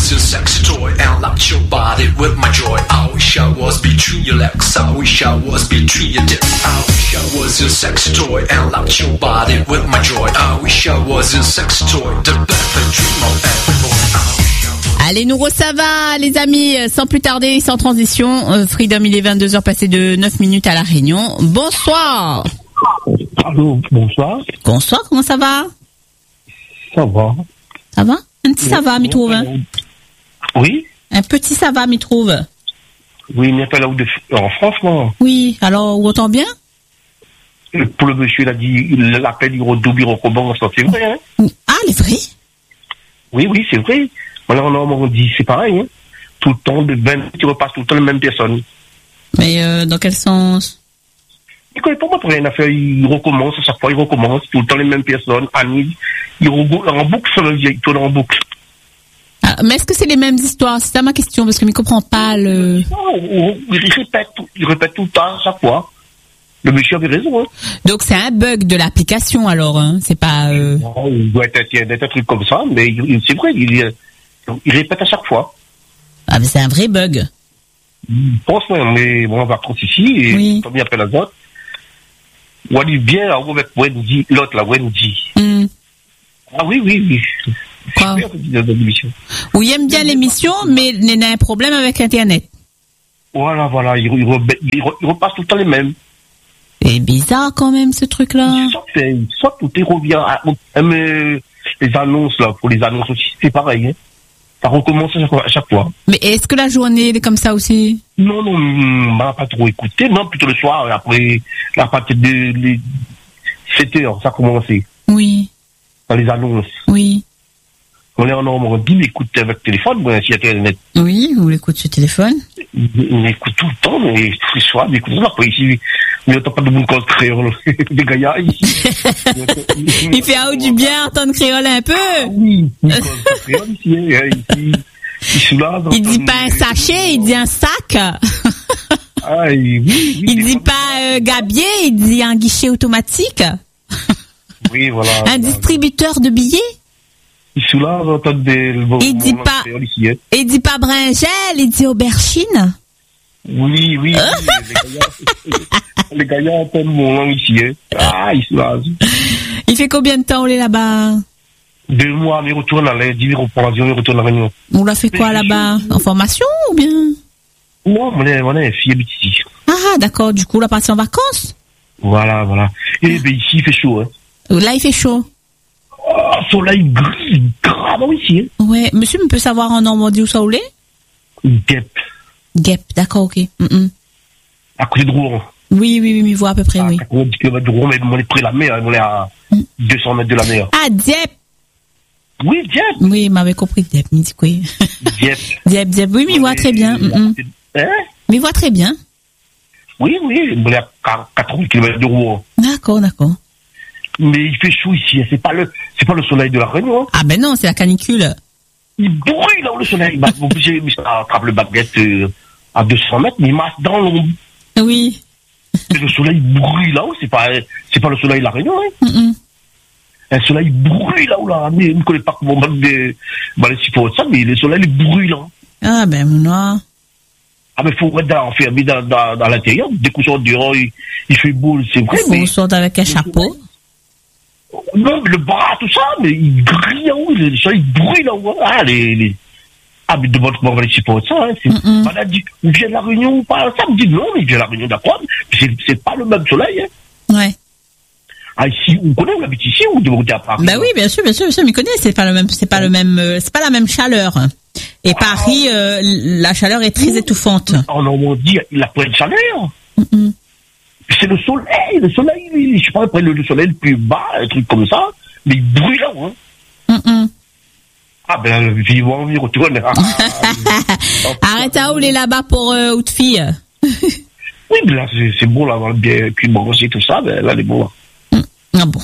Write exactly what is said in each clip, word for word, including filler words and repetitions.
was your sex toy and locked your body with my joy. I wish I was between your legs. I wish I was between your tits. I wish I was your sex toy and locked your body with my joy. I wish I was your sex toy, the perfect dream of every boy. Allez, Nouro, ça va, les amis, sans plus tarder, sans transition. Euh, Freedom, il est vingt-deux heures passées de neuf minutes à La Réunion. Bonsoir. Allô, bonsoir. Bonsoir, comment ça va? Ça va. Ça va? Un petit ça va, m'y trouve. Hein? Oui. Un petit ça va, m'y trouve. Oui, il n'est pas là où de... Alors, franchement. Oui, alors, où entend bien? Pour le monsieur, il a dit, il l'appelle, il redouble, il recommence, c'est vrai, hein? Ah, il est vrai? Oui, oui, c'est vrai. Alors, on dit, c'est pareil, hein? Tout le temps, de vingt, tu repasses tout le temps les mêmes personnes. Mais, euh, dans quel sens? Il connaît pas moi pour rien à faire, il recommence, à chaque fois, il recommence, tout le temps les mêmes personnes, Annie, il reboucle, en boucle, ça veut dire, il tourne en boucle. Ah, mais est-ce que c'est les mêmes histoires? C'est ça ma question, parce que je ne comprends pas le... Non, il répète, il répète tout le temps, à chaque fois. Le monsieur avait raison, hein. Donc c'est un bug de l'application, alors, hein? C'est pas... Euh... Non, il doit être, être un truc comme ça, mais il, c'est vrai, il, il répète à chaque fois. Ah, mais c'est un vrai bug. Franchement, mais bon, on va trop ici, et oui. Comme il appelle la autre. On dit bien, là, avec Wendy, l'autre, là, Wendy. Mm. Ah oui, oui, oui. Quoi? Super, l'émission. Oui, il aime bien l'émission, mais il a un problème avec Internet. Voilà, voilà, il, il, il, il repasse tout le temps les mêmes. C'est bizarre quand même, ce truc-là. Soit, soit tout est revient, à, mais les annonces, là, pour les annonces aussi, c'est pareil, hein. Ça recommence à chaque, à chaque fois. Mais est-ce que la journée est comme ça aussi? Non, non, on m'a pas trop écouté. Non, plutôt le soir, après, à partir de les sept heures, ça a commencé. Oui. Dans les annonces. Oui. On est en Normandie, il écoute avec téléphone, bon, si Internet. Oui, vous l'écoutez sur téléphone. On écoute tout le temps, mais tous les soirs, il écoute ça. Après, ici, il n'y a pas de bon code créole. Des gaillards, ici. Il fait ah, du bien entendre créole un peu. Ah, oui, il code créole ici, ici. Il soulage. Il dit pas un sachet, il dit un sac. Ah, oui, oui. Il dit pas euh, gabier, il dit un guichet automatique. Oui, voilà. Un voilà. Distributeur de billets. Il soulage, entend des... Il dit pas... Ici, hein. Il dit pas bringel, il dit aubergine. Oui, oui, oui. Les gaillards entendent mon langue ici, hein. Ah, il soulage. Il fait combien de temps on est là-bas? Deux mois, mais il retourne à l'aide, il reprend l'avion, il retourne à la Réunion. On l'a fait quoi là-bas? En formation ou bien? Non, on est, on est fille ici. Ah, d'accord, du coup, on a passé en vacances? Voilà, voilà. Et ben ici, il fait chaud, hein. Là, il fait chaud. Oh, soleil gris, grave ici, hein. Ouais, monsieur, on peut savoir en Normandie où ça où l'est? Gep. Gep, d'accord, ok. Mm-mm. À côté de Rouen. Oui, oui, oui, mais voit à peu près, à oui. À quatre-vingt-dix kilomètres de Rouen, mais on est près de la mer, on est à mm. deux cents mètres de la mer. Ah, Dieppe. Oui, Dieppe. Oui, il m'avait compris, Dieppe, il dit quoi? Dieppe. Dieppe, Dieppe, oui, mais il voit très bien. Mm-mm. Hein? Mais il voit très bien. Oui, oui, on est à quatre-vingts kilomètres de Rouen. D'accord, d'accord. Mais il fait chaud ici, c'est pas le, c'est pas le soleil de la Réunion. Ah ben non, c'est la canicule. Il brûle là où le soleil, bah, obligé, mais ça attrape le baguette euh, à deux cents mètres, mais il masse dans l'ombre. Oui. Et le soleil brûle là-haut, c'est pas, c'est pas le soleil de la Réunion, hein. Mm-mm. Un soleil brûle là-haut, là. Mais on ne connaît pas comment on des, bah, les siphons de ça, mais le soleil, il brûle là. Ah, ben, mon Ah, mais faut être enfermé dans, dans, dans l'intérieur. Dès qu'on sort dehors, il, il fait beau, c'est vrai. Il faut mais sortir avec un chapeau. Non, mais le bras, tout ça, mais il brille là-haut, le soleil brûle là-haut. Ah, les, les, ah, mais demande comment on va les siphons de ça, hein. C'est, mm-hmm. Voilà, dit, on vient de la Réunion ou pas? Ça me dit non, mais il vient de la Réunion d'accord. C'est, c'est pas le même soleil, hein. Ouais. Ah, ici, on connaît, on habite ici, ou de côté à Paris? Bah oui, bien sûr, bien sûr, bien sûr, mais connaît, c'est pas le même, c'est pas le même, euh, c'est pas la même chaleur. Et ah, Paris, euh, la chaleur est très étouffante. En Normandie, il a pas de chaleur. Mm-mm. C'est le soleil, le soleil, je sais pas, après le, le soleil le plus bas, un truc comme ça, mais il brûle là, hein. Mm-mm. Ah, ben, vivant, on y retourne. Ah, arrête à rouler là-bas pour, euh, ou de filles. Oui, mais là, c'est, c'est bon, là, bien, puis manger, tout ça, ben, là, les bons, là. Ah bon.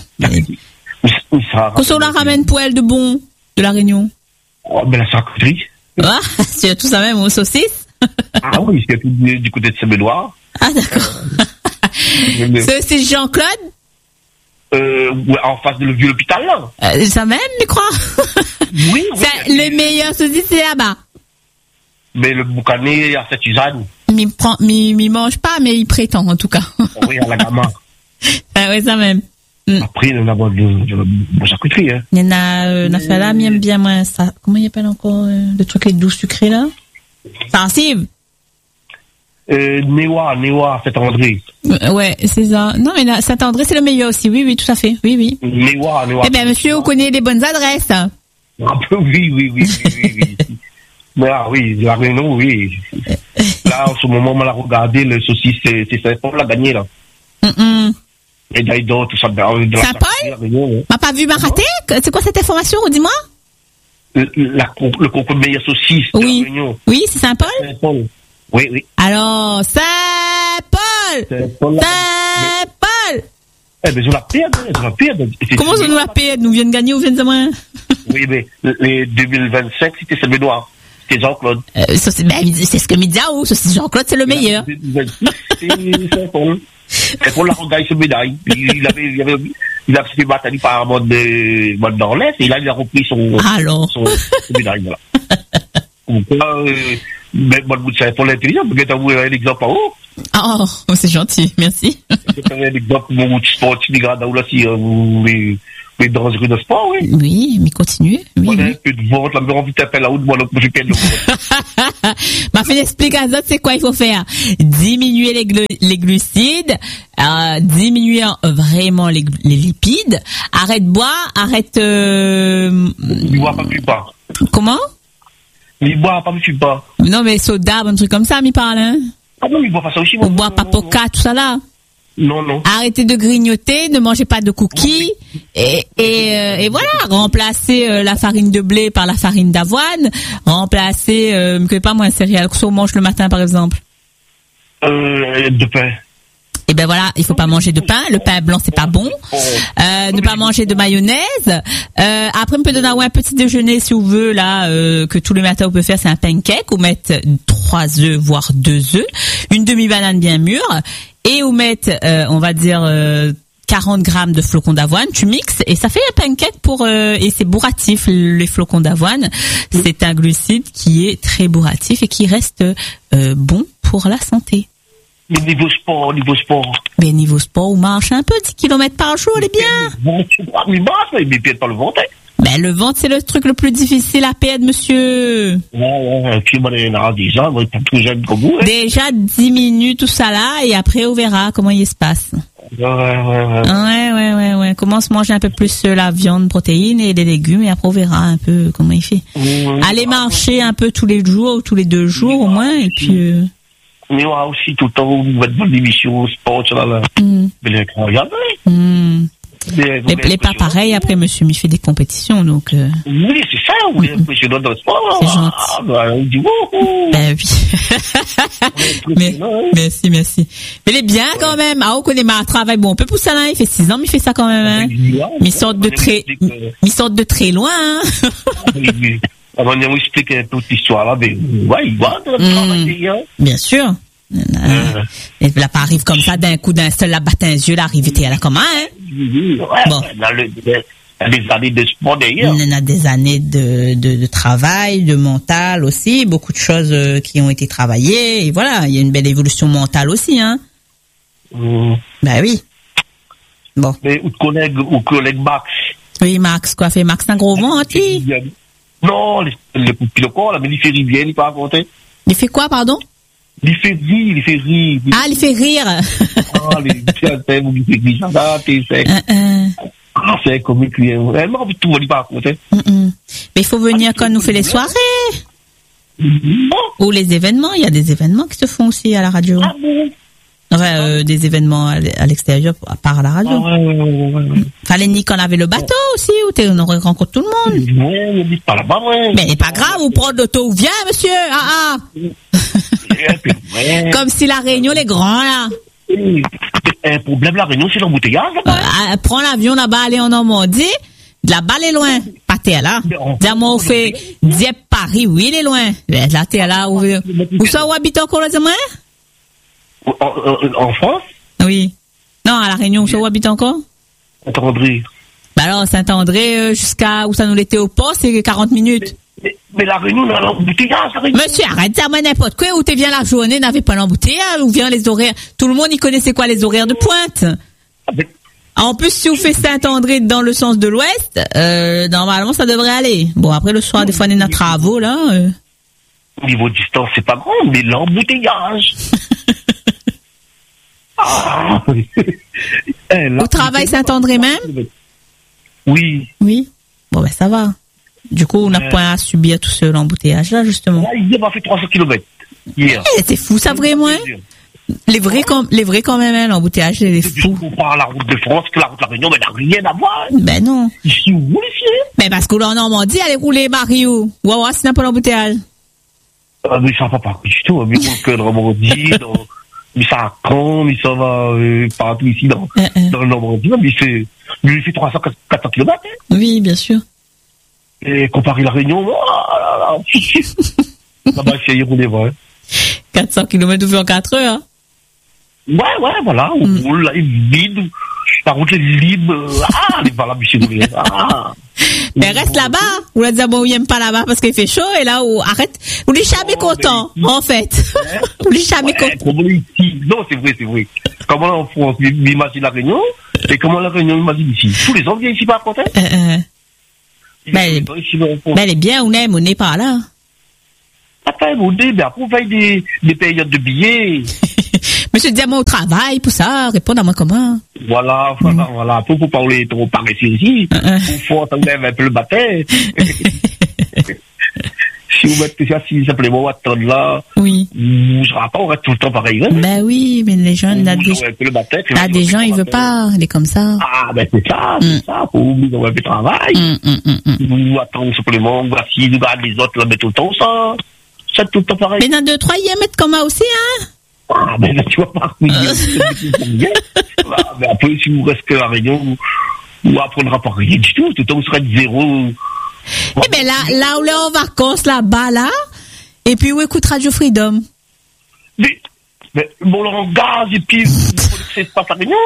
Quand on la ramène pour elle de bon, de la Réunion. Oh, ben la charcuterie. Ah, c'est tout ça même aux saucisses. Ah oui, c'est tout du côté de Saint-Benoît. Ah d'accord. Euh, c'est Jean-Claude? Euh, ouais, en face de le vieux hôpital, là. Euh, ça même, tu crois? Oui, oui. C'est le meilleur saucisse, c'est là-bas. Mais le boucané à Saint-Suzanne. Il prend, il, il mange pas, mais il prétend, en tout cas. Oui, à la gamme. Ah ouais, ça même. Mm. Après, il y en a de, de, de, de charcuterie, hein. Il y en a, euh, on a fait là, j'aime bien, moi, ça. Comment il appelle encore, euh, le truc, les doux sucrés, là? Sensible. Euh, Néwa, Néwa, Saint-André. Euh, ouais, c'est ça. Non, mais là, Saint-André, c'est le meilleur aussi. Oui, oui, tout à fait. Oui, oui. Néwa, Néwa. Eh bien, monsieur, vous connaissez les bonnes adresses. Ah, oui, oui, oui, oui, oui, oui. Mais ah oui, la Réunion, oui. Là, en ce moment, on l'a regardé, le saucisse, c'est, c'est Saint-Paul l'a gagné, là. Mm-mm. Et d'ailleurs, tout ça, de la Saint-Paul? M'a pas vu m'a raté? C'est quoi cette information? Dis-moi. Le, la, le concours de meilleure saucisse de oui. la Réunion. Oui, c'est Saint-Paul? Saint-Paul. Oui, oui. Alors, Saint-Paul! Saint-Paul. Saint-Paul! Eh ben, ils ont la perte, ils ont la perte. Comment ils ont la perte? Nous viennent gagner ou viennent de moins? Oui, mais les deux mille vingt-cinq, c'était Saint-Benoît. C'était Jean-Claude. Euh, ça, c'est, ben, c'est ce que Midiaou, ça, c'est Jean-Claude, c'est le meilleur. deux mille vingt-six, c'était Saint-Paul. Saint-Paul l'a regagné ce médaille. Il avait, il avait, il a fait bataille par mode de, mode d'Orlès, et là, il a repris son, Alors. son, son médaille, voilà. Donc, là, euh, mais moi, je savais pas l'intelligence, parce que t'as vu un exemple en haut. Oh, oh, c'est gentil, merci. C'est un exemple pour mon sport, tu diras, là, si, vous, les, les dangereux de sport, oui. Oui, mais continuez. Oui, on a oui. un peu de vente, là, mais on vit un peu là-haut, moi, donc, je perds le vent. Ma fait l'explication, c'est quoi il faut faire? Diminuer les, glu- les glucides, euh, diminuer euh, vraiment les, les lipides, arrête boire, arrête, euh, Il boit pas, plus pas. comment? Il boit pas, plus pas. Non, mais soda, un truc comme ça, m'y parle, hein? Ah non, il boit pas ça aussi, Ou boire pas Poca, tout ça là. Non, non. Arrêtez de grignoter, ne mangez pas de cookies et et, euh, et voilà, remplacez euh, la farine de blé par la farine d'avoine, remplacez euh, que pas moi un céréal que on mange le matin par exemple. Euh, de pain. Et ben voilà, il faut pas manger de pain, le pain blanc c'est pas bon. Euh, ne pas manger de mayonnaise. Euh, après on peut donner un petit déjeuner si vous voulez là euh, que tous les matins on peut faire, c'est un pancake ou mettre trois œufs voire deux œufs, une demi banane bien mûre et ou mettre euh, on va dire euh, quarante grammes de flocons d'avoine, tu mixes et ça fait un pancake pour euh, et c'est bourratif les flocons d'avoine. C'est un glucide qui est très bourratif et qui reste euh, bon pour la santé. Mais niveau sport, niveau sport. Mais niveau sport, on marche un peu, dix kilomètres par jour, elle est bien. Bon, tu vois, il marche, mais il ne perd pas le ventre. Ben, le ventre, c'est le truc le plus difficile à perdre, monsieur. Ouais, ouais, et puis moi, il y en a dix ans, moi, il est plus jeune que vous. Hein. Déjà dix minutes, tout ça là, et après, on verra comment il se passe. Ouais, ouais, ouais. Ouais, ouais, ouais, ouais. Commence à manger un peu plus euh, la viande, protéines et des légumes, et après, on verra un peu comment il fait. Mmh. Allez marcher un peu tous les jours, ou tous les deux jours, au moins, et puis... Euh... Mais ouais, aussi, tout le temps, vous êtes dans l'émission, sport, là, là. Mm. Mais incroyable, mm. Les, les pas pareil, après, monsieur m'y fait des compétitions, donc... Euh... Oui, c'est ça, vous êtes impressionnant dans le sport. C'est gentil. Ah, bah, on dit, wouhou. Ben oui. Mais, merci, merci. Mais il est bien quand même. Ah, on connaît ma travail. Bon, on peut pousser là, il fait six ans, mais il fait ça quand même, hein. Mais il sort de très, il sort de très loin, hein. On va nous expliquer toute l'histoire là, mais ouais, il va dans le travail, hein. Bien sûr. Euh, et là, pas arrive comme ça d'un coup d'un seul, la battre un yeux, là, arrive, t'es là comment, hein? Oui, ouais, bon. Dans le, des années de sport d'ailleurs. Il y en a des années de, de, de travail, de mental aussi, beaucoup de choses qui ont été travaillées, et voilà, il y a une belle évolution mentale aussi, hein. Mmh. Ben oui. Bon. Mais, ou collègue, ou collègue Max. Oui, Max, quoi, fait Max, c'est un gros ventre, lui? Non, le, le, le corps, là, mais il fait rire bien, il pas raconter. Il fait quoi, pardon? Il fait rire, il fait rire. Ah, il fait rire. Ah, les tiens, vous fait rire, ça, t'es, c'est. Ah, c'est comme une cuillère. Elle m'a envie de tout, il pas raconter. Mais il faut venir quand nous fait les soirées. Ou les événements, il y a des événements qui se font aussi à la radio. Ah bon? Ouais, euh, des événements à l'extérieur, à part à la radio. Ah, ouais, ouais, ouais, ouais. Fallait ni qu'on avait le bateau aussi, où on aurait rencontré tout le monde. Ouais, on dit pas là-bas, ouais. Mais pas grave, vous prenez l'auto ou viens, monsieur. Ah, ah. Comme si la Réunion est grand, là. Un problème, la Réunion, c'est l'embouteillage, là. Euh, prends l'avion là-bas, aller en Normandie. De là-bas, elle est loin. Pas t'es là. Dis-moi, on fait Dieppe, Paris, oui, il est loin. Là, t'es là, où, où ça, où habite encore, là, dis-moi? En, en, en France? Oui. Non, à la Réunion, où ça, où habite encore? Saint-André. Bah alors, Saint-André, euh, jusqu'à où ça nous l'était au port, c'est quarante minutes. Mais, mais la Réunion, on a l'embouteillage, la Réunion. Monsieur, arrête ça, moi, n'importe quoi, où t'es bien la journée, n'avait pas l'embouteillage, ou vient les horaires. Tout le monde, il connaissait quoi, les horaires de pointe. Ah, mais, En plus, si vous faites Saint-André dans le sens de l'ouest, euh, normalement, ça devrait aller. Bon, après, le soir, des fois, on est dans travaux, là. Euh. au niveau de distance, c'est pas grand, mais l'embouteillage. ah, eh, Au travail Saint-André même? Oui. Oui. Bon, ben, ça va. Du coup, on n'a Euh. pas à subir tout ce l'embouteillage, là, justement. Là, il m'a fait trois cents kilomètres hier. Eh, c'est fou, ça, vraiment, hein? Les vrais, com- les vrais quand même, hein, l'embouteillage, c'est des Je fous. compare la route de France que la route de la Réunion, mais elle n'a rien à voir. Ben non. Ici, où vous ici? Ben parce que là, en Normandie, allez rouler Mario. Ouah, ouah, c'est n'a pas l'embouteillage. Ah, mais ça va pas du tout. Mais on que de Normandie, dans, mais ça à Caen, mais ça va euh, partout ici dans, Euh, euh. dans le Normandie. Mais c'est, mais il fait trois cents, quatre cents kilomètres. Hein. Oui, bien sûr. Et comparer la Réunion, oh là là. Là-bas, c'est y rouler, ouais. quatre cents kilomètres, vous faites en quatre heures, hein? Ouais, ouais, voilà, on Mm. roule, là, il vide, la route est libre, euh, ah, elle est pas là, monsieur Roulet, ah. Mais reste là-bas. Vous l'avez dit, bon, il aime pas là-bas parce qu'il fait chaud, et là, où, arrête. Vous l'êtes jamais Oh, content, mais- en fait. Vous l'êtes jamais Ouais, content. comment ici? Non, c'est vrai, c'est vrai. Comment en France, m'imagine la Réunion, et comment la Réunion m'imagine ici. Tous les gens viennent ici par contre, hein. Euh, euh. Ils Ben, viennent pas ici, mais en France. Ben, elle est bien, on aime, on n'est pas là. Attends, mon Dieu, mais après, on paye des, des périodes de billets. Monsieur Diamant au travail, pour ça, répondre à moi comment? Voilà, voilà, voilà. Faut, faut parler trop paresseux ici. Euh, euh. Faut, faut, lève un peu le matin. Si vous mettez ça, si simplement, attendre là, Oui. vous serez pas, on reste tout le temps pareil, hein. Ben oui, mais les gens, là, Vous des, aurez un peu le matin. puis là, vous des aurez gens, le ils veulent matin. pas, il est comme ça. Ah, ben c'est ça, Mm. c'est ça. Faut oublier un peu de travail. Hum, hum, hum, hum. Vous attendez simplement, voici, vous regardez les autres, là, mais tout le temps, ça. C'est tout le temps pareil. Mais dans deux, trois, il y a mettre comme moi aussi, hein? Ah, ben là, tu vois pas. Oui, ah, mais après, si vous restez à la Réunion, vous, vous apprendra pas rien du tout. Tout le temps, vous serez de zéro. Eh ben là, là, on est en vacances, là-bas, là. Et puis, où écoute Radio Freedom? Mais, mais mon langage, et puis, vous connaissez pas la Réunion.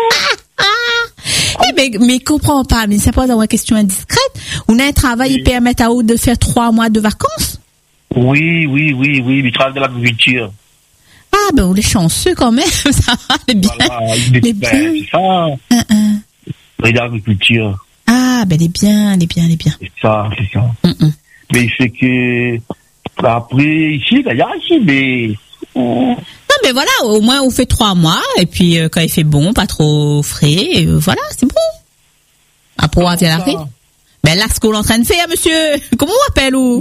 Eh ben, mais comprends pas, mais c'est pas dans une question indiscrète. On a un travail qui permet à eux de faire trois mois de vacances. Oui, oui, oui, oui, mais il travaille de l'agriculture. Ah, ben, on est chanceux quand même. Ça va, les bien. Voilà, il Les est, ben, bien. c'est ça. Hein, hein. Il est de l'agriculture. Ah, ben, les bien, les bien, les bien. C'est ça, c'est ça. Hum, hum. Mais il fait que, après, ici, ben, il y a ici, mais, Non, mais voilà, au moins, on fait trois mois. Et puis, euh, quand il fait bon, pas trop frais, et, euh, voilà, c'est bon. Après, on vient l'arrêt. Ben, là, ce qu'on est en train de faire, monsieur. Comment on appelle, ou?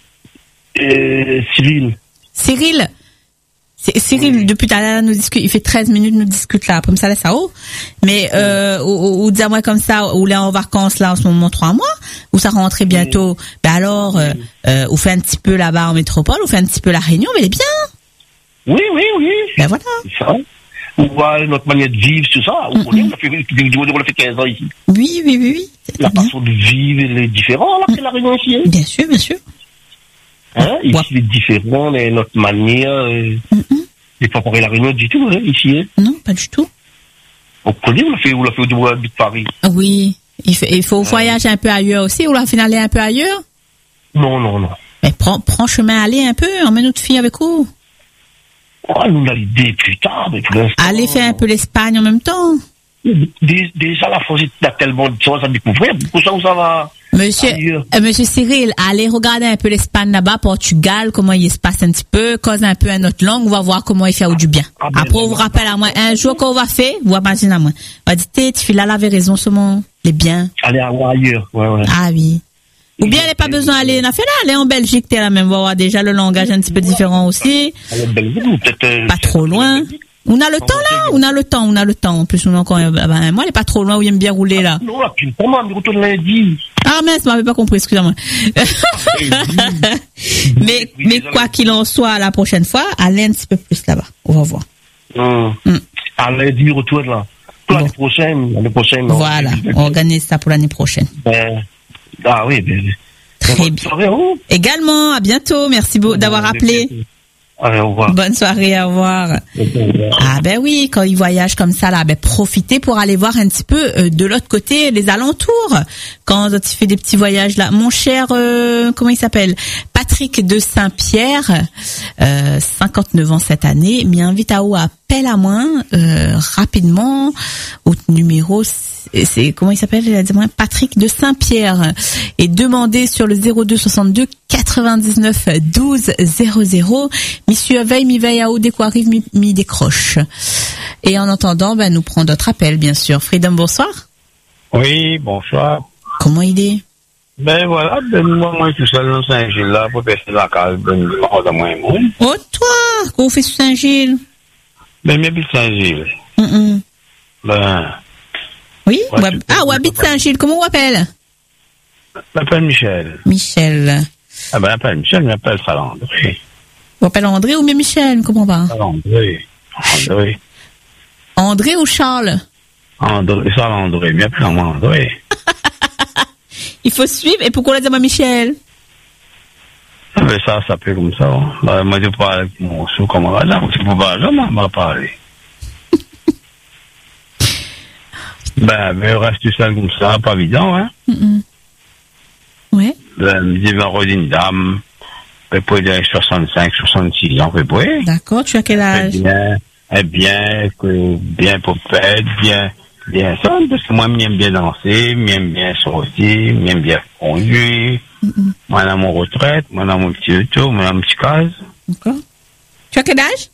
euh, Cyril. Cyril. C'est- Cyril, Oui. depuis tout à l'heure, nous discute, il fait treize minutes, nous discute là, après ça, là, ça haut. Mais, euh, ou, ou, dis-moi comme ça, ou là, en vacances, là, en ce moment, trois mois, ou ça rentrait bientôt. Ben alors, euh, euh, on fait un petit peu là-bas en métropole, on fait un petit peu la Réunion, mais elle est bien. Oui, oui, oui. Ben voilà. C'est ça. On voit notre manière de vivre, tout ça. On connaît, on a fait, on a fait quinze ans ici. Oui, oui, oui, oui. C'est La bien. façon de vivre, elle est différente, là, que la Réunion ici, hein. Bien sûr, bien sûr. Hein, ici, Ouais. c'est différent, mais notre manière, euh, Mm-mm. n'est pas pareil la Réunion du tout, hein, ici, hein. Non, pas du tout. On connaît, on l'a fait, on l'a fait au niveau de Paris. Oui. Il faut, il faut voyager un peu ailleurs aussi, ou là, finalement, aller un peu ailleurs. Non, non, non. Mais prends, prends chemin, aller un peu, emmène notre fille avec vous. Oh, nous, on a l'idée plus tard, mais pour l'instant. Aller faire un peu l'Espagne en même temps. Dé- Déjà, la France, il y a tellement de choses à découvrir. Pour ça, où ça va? Monsieur, Ailleurs. euh, monsieur Cyril, allez regarder un peu l'Espagne là-bas, Portugal, comment il se passe un petit peu, cause un peu une autre langue, on va voir comment il fait ou du bien. Ah, ben, Après, on ben, vous rappelle à moi, un jour qu'on va faire, vous imaginez à moi. On va dire, t'es, tu fais là, l'avait raison, sur mon, les biens. Aller à voir ailleurs, ouais, ouais. Ah oui. Ou bien, elle n'a pas besoin d'aller, on a fait là, aller en Belgique, t'es là même, on va voir déjà le langage un petit peu différent aussi. Aller en Belgique, ou peut-être, euh, Pas trop loin. On a le temps là, on a le temps, on a le temps. En plus, on a encore, euh, ben, moi, elle est pas trop loin où il aime bien rouler là. Non, là, tu pour moi, on retourne lundi. Ah mince, je m'avais pas compris, excusez-moi. mais, Oui, mais désolé. quoi qu'il en soit, la prochaine fois, allez un petit peu plus là-bas. On va voir. Hum. Mm. À lundi, retourne là. Pour l'année Bon. prochaine, l'année prochaine. non. Voilà, on organise ça pour l'année prochaine. Ben, ah oui, ben. Très bonne bien. soirée, hein. Également, à bientôt. Merci beaucoup d'avoir appelé. Allez, au revoir. Bonne soirée, au revoir. Ah ben oui, quand ils voyagent comme ça là, ben profitez pour aller voir un petit peu euh, de l'autre côté, les alentours. Quand tu fais des petits voyages là, mon cher, euh, comment il s'appelle, Patrick de Saint-Pierre, euh, cinquante-neuf ans cette année, m'y invite à où appel à moi euh, rapidement au numéro, c'est, c'est comment il s'appelle, dis-moi, Patrick de Saint-Pierre, et demandez sur le zéro deux soixante-deux quatre-vingt-dix-neuf douze zéro zéro. Monsieur veille, mi veille à haut, dès qu'on arrive, mi, mi décroche. Et en attendant, ben, nous prend d'autres appels, bien sûr. Freedom, bonsoir. Oui, bonsoir. Comment il est? Ben voilà, ben moi, moi, tout seul dans Saint-Gilles, là, pour passer la case, ben, de moins monde. Oh, toi, qu'on fait sur Saint-Gilles? Ben, j'habite Saint-Gilles. Mm-mm. Ben. Oui? Ouais, ou hab- ah, ou habite Saint-Gilles, comment on appelle? Je m'appelle Michel. Michel. Ah ben, je m'appelle Michel, je m'appelle Salandré. On appelle André ou bien Michel, comment pas? Salandré. André. André ou Charles? André, Salandré, mais appelez moi André. Il faut suivre, et pourquoi on l'a dit à moi Michel? Ah ben ça, ça peut comme ça. Hein. Ben, moi, je parle avec mon sou comme on va là, je peux pas là, moi, on va parler. Ben, ben, reste tout seul comme ça, pas évident, hein. Mm-mm. Ouais. Ben, me dit, ben, une dame, peut pour dire soixante-cinq, soixante-six ans, peut pour. D'accord, tu as quel âge? Bien, eh bien, que, bien popette, bien, bien ça, parce que moi, j'aime bien danser, j'aime bien sortir, j'aime bien conduire. Mm-mm. Moi, dans mon retraite, moi, dans mon petit auto, moi, dans mon petit case. D'accord. Tu as quel âge?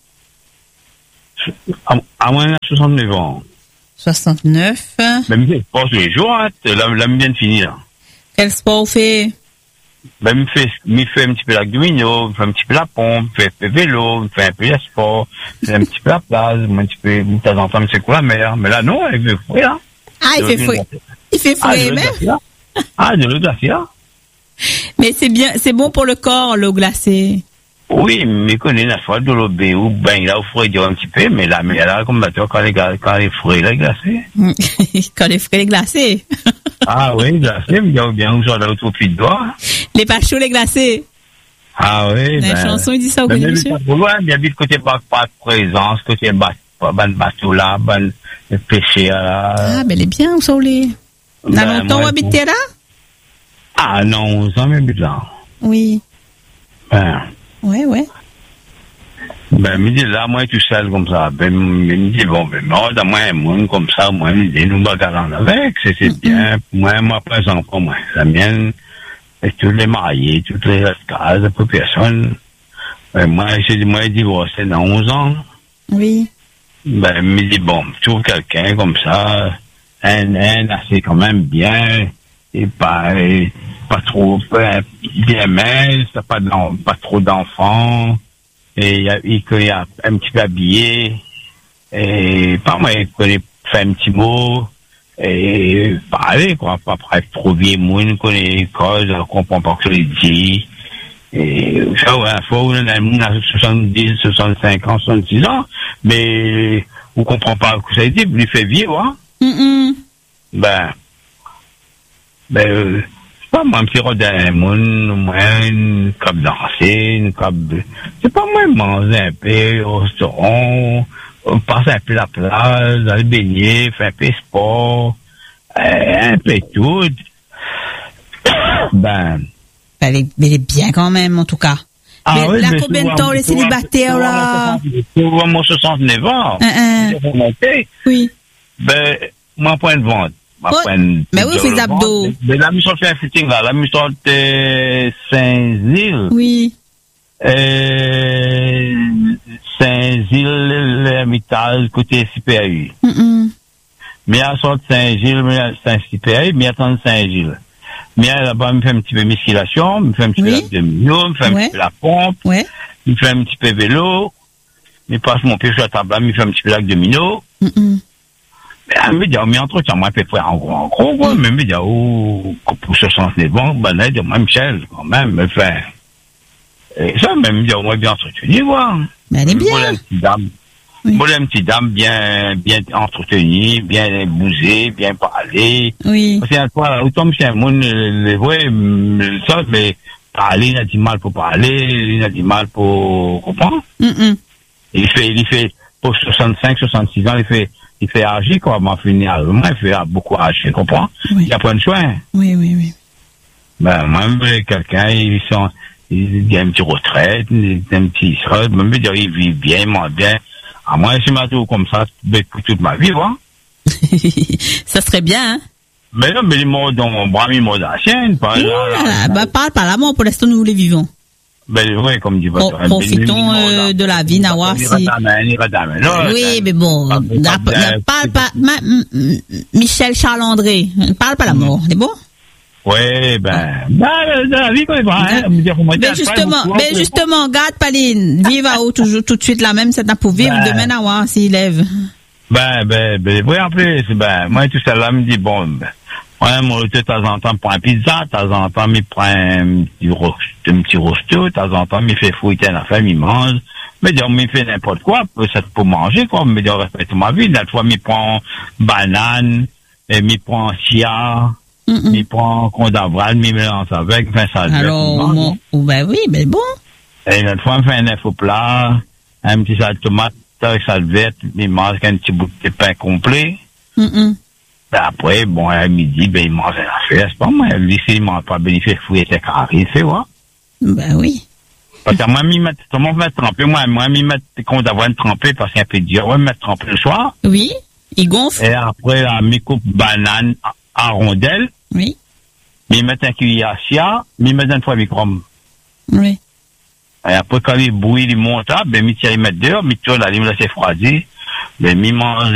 À, à moi, j'ai soixante-neuf ans. soixante-neuf. Ben, je pense tous les jours, hein, la, la vient de finir, là. Quel sport vous fait? Ben, me fait, me fait un petit peu la domino, me fait un petit peu la pompe, me fait un peu vélo, me fait un peu le sport, me fait un petit peu la plage, me un petit peu, de temps en temps, me fait quoi la mer. Mais là, non, il fait fouet, là. Ah, il fait fouet. Il fait Ah, fouet, de l'eau même. glacée, là. Ah, de l'eau glacée, là. Mais c'est bien, c'est bon pour le corps, l'eau glacée. Oui, mais connais la fois de l'eau bé ou ben là, il faut dire un petit peu, mais là, mais là, comme bateau, quand les, quand les fruits, là, glacés. Quand les fruits, les glacés. Ah oui, glacés, mais il y a bien, où j'en ai autour de doigt. Les pas chauds, les glacés. Ah oui, La ben, chanson, il dit ça au ben, Connu, mais monsieur. pas trop loin, bien vite côté pas, pas de présence, côté ba- ban bateau là, ban pêcher là. Ah, ben, elle est bien, où sont les? Dans Ben, longtemps, moi, vous habitez là? Ah non, ça même là. Oui. Ben, Ouais, ouais. ben, me dit là, moi, tout seul comme ça. Ben, me dit, bon, ben, moi, dans moi, un monde comme ça, moi, me dit, nous bagarrons avec, c'est, c'est bien. Moi, moi, pas les enfants, moi. La mienne, et tous les mariés, toutes les cases, peu personne. Ben, moi, j'ai dit, moi, divorcé dans onze ans. Oui. Ben, me dit, bon, je trouve quelqu'un comme ça, un, un assez quand même bien, et pas, et pas trop, pas, bien mince, pas, d'en- pas trop d'enfants, et il y a, il, il y a un petit peu habillé, et pas moi, il connaît, fait un petit mot, et parler, quoi, pas être trop vieux, moun, connaît les causes, on comprend pas ce qu'il dit. Et ça, ouais, fois où on a soixante-dix, soixante-cinq ans, soixante-six ans, mais on comprend pas ce que ça dit, il lui fait vivre, hein. Mm-mm. Ben, ben, euh, c'est pas moi, un petit rodin, moun, moi, une cape danser, une cape, c'est pas moi, manger un peu au restaurant, on passe un peu la plage, aller baigner, faire un peu sport, euh, un peu tout. Ben, Elle est, elle est bien quand même, en tout cas. ah mais oui, là, mais combien de souvent- temps les souvent- célibataires, là? Souvent, mon soixante-neuf ans. Un, un. J'ai remonté. Oui. Ben, mon point de vente. Ma Ouais. point de- Mais oui, de on fait des vente. abdos. Mais la mission fait un fitting là. La mission de Saint-Gilles. Oui. Euh, Saint-Gilles, l'Hermitage, côté C P A U. Mm-mm. Mais à sorte Saint-Gilles, mais à Saint-C P A U, mais attendre Saint-Gilles. Mais là-bas, me fait un petit peu musculation, me fait un petit Oui. peu l'abdominaux, me fait un Ouais. petit peu la pompe, Ouais. me fait un petit peu vélo, me passe mon pied sur la table, me fait un petit peu l'abdominaux. Mm-mm. Mais elle me dit, mais entretien, moi, à peu près, en gros, en gros, quoi, mais elle me dit, oh, pour soixante-neuf ans, ben, elle dit, moi, Michel, quand même, me fait. Et ça, mais elle me dit, moi, bien entretenu, voir. Mais elle est bien. Voilà une petite dame. Oui. Voilà une petite dame bien, bien entretenue, bien bousée, bien parlée. Oui. Parce que, toi, autant, monsieur, mon, le, ouais, ça, mais, parler, il a du mal pour parler, il a du mal pour comprendre. Mm-mm. Il fait, il fait, pour soixante-cinq, soixante-six ans, il fait, il fait agir, quoi, m'a fini à moi, il fait beaucoup agir, comprends? Oui. Il a pris soin. Oui, oui, oui. Ben, même quelqu'un, ils sont, il y a une petite retraite, un petit sort, même dire, il vit bien, il mange bien. À moi, si je tout comme ça, pour toute ma vie, hein. Ça serait bien, hein? Mais non, mais il mort dans mon bras, il mort dans la chienne, pas là. Bah, parle pas la mort, pour l'instant, nous les vivons. Ben, oui, comme dit votre oh, profitons euh, de la vie, Nawa, si. Oui, mais bon, ne parle pas, ma, Michel Charles-André, ne parle pas la mort, c'est bon? Oui, ben, ben, la vie, quoi, hein. Mais justement, mais justement, garde Paline, vive à haut, toujours, tout de suite la même, c'est pour vivre ben, demain, Nawa, s'il lève. Ben, ben, ben, oui, en plus, ben, moi, tout ça là, me dit, bon, ben, ouais, moi, de temps en temps, je prends un pizza, de temps en temps, je prends un petit rosto, un petit rosto, de temps en temps, je fais fouiller la femme, il mange. Mais dire, je fais n'importe quoi, c'est pour manger, quoi. Mais dire, respecte ma vie. La fois, je prends banane, et je prends chia, je prends condavral, je mélange avec, enfin, ça alors, bon, ben oui, ben bon. Et une fois, je fais un œuf au plat, un petit salade de tomate, avec salvette, je mange un petit bout de pain complet. Mm-mm. Après, bon, à midi, ben, il mange la fesse. C'est pas moi, lui, s'il mange pas bien, il fait fouiller ses carrés, c'est vrai. Ben oui. Parce que moi, m'y mettre, comment me mettre trempé? Moi, moi, m'y mettre, qu'on d'avoir une trempée parce qu'il y a un peu dur. Ouais, me mettre trempé le soir. Oui. Il gonfle. Et après, là, m'y coupe banane à, à rondelles. Oui. M'y mettre un cuillère à chia, m'y mettre un fois micro. Oui. Et après, quand il bouille, il monte, ben, m'y tire, il met dehors, m'y tourne, là, il me laisse froidir. Ben, m'y mange